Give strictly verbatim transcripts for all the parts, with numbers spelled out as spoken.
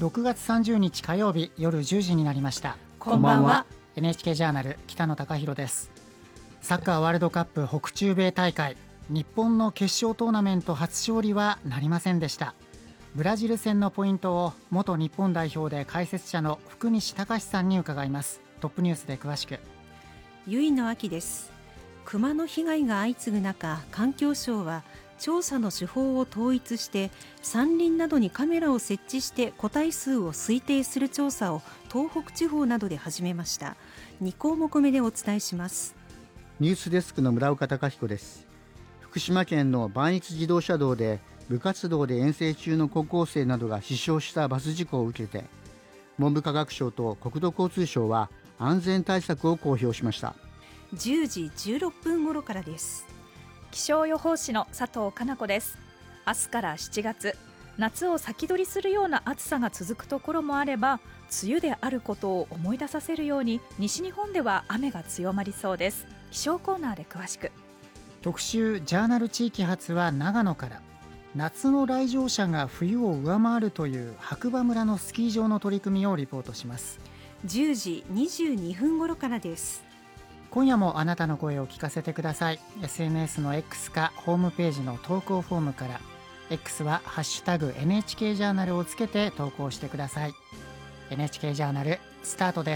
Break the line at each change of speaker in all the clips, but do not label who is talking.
ろくがつさんじゅうにち火曜日夜じゅうじになりました。
こんばんは。
エヌエイチケー ジャーナル北野貴博です。サッカーワールドカップ北中米大会、日本の決勝トーナメント初勝利はなりませんでした。ブラジル戦のポイントを元日本代表で解説者の福西隆さんに伺います。トップニュースで詳しく。
結野秋です。熊の被害が相次ぐ中、環境省は調査の手法を統一して山林などにカメラを設置して個体数を推定する調査を東北地方などで始めました。にこうもくめでお伝えします。
ニュースデスクの村岡貴彦です。福島県の磐越自動車道で部活動で遠征中の高校生などが死傷したバス事故を受けて、文部科学省と国土交通省は安全対策を公表しました。
じゅうじじゅうろっぷん頃からです。
気象予報士の佐藤かな子です。明日からしちがつ、夏を先取りするような暑さが続くところもあれば、梅雨であることを思い出させるように西日本では雨が強まりそうです。気象コーナーで詳しく。
特集ジャーナル地域発は長野から、夏の来場者が冬を上回るという白馬村のスキー場の取り組みをリポートします。
じゅうじにじゅうにふん頃からです。
今夜もあなたの声を聞かせてください。 エスエヌエス の X かホームページの投稿フォームから。 X はハッシュタグ エヌエイチケー ジャーナルをつけて投稿してください。 エヌエイチケー ジャーナルスタートです。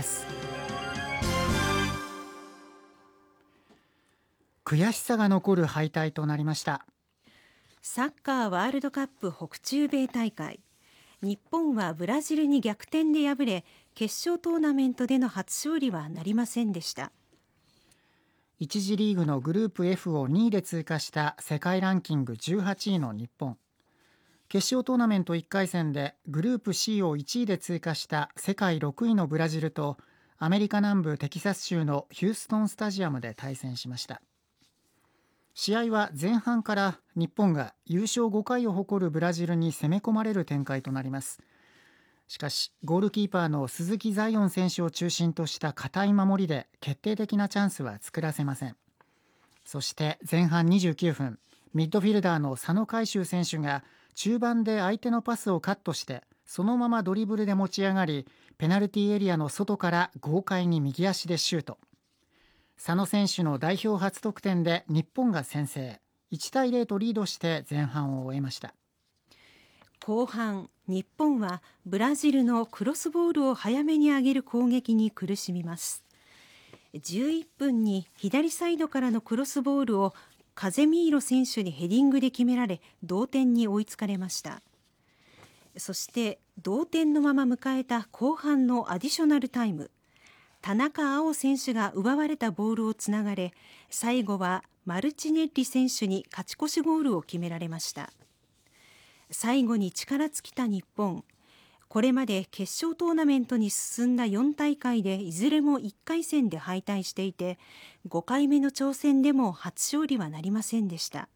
悔しさが残る敗退となりました。
サッカーワールドカップ北中米大会、日本はブラジルに逆転で敗れ、決勝トーナメントでの初勝利はなりませんでした。
いち次リーグのグループ F をにいで通過した世界ランキングじゅうはちいの日本、決勝トーナメントいっかい戦でグループ C をいちいで通過した世界ろくいのブラジルとアメリカ南部テキサス州のヒューストンスタジアムで対戦しました。試合は前半から日本が優勝ごかいを誇るブラジルに攻め込まれる展開となります。しかしゴールキーパーの鈴木彩艶選手を中心とした堅い守りで決定的なチャンスは作らせません。そして前半にじゅうきゅうふん、ミッドフィルダーの佐野海舟選手が中盤で相手のパスをカットしてそのままドリブルで持ち上がり、ペナルティーエリアの外から豪快に右足でシュート。佐野選手の代表初得点で日本が先制、いちたいゼロとリードして前半を終えました。
後半、日本はブラジルのクロスボールを早めに上げる攻撃に苦しみます。じゅういっぷんに左サイドからのクロスボールをカゼミーロ選手にヘディングで決められ、同点に追いつかれました。そして同点のまま迎えた後半のアディショナルタイム、田中碧選手が奪われたボールをつながれ、最後はマルチネッリ選手に勝ち越しゴールを決められました。最後に力尽きた日本、これまで決勝トーナメントに進んだよんたいかいでいずれもいっかい戦で敗退していて、ごかいめの挑戦でも初勝利はなりませんでした。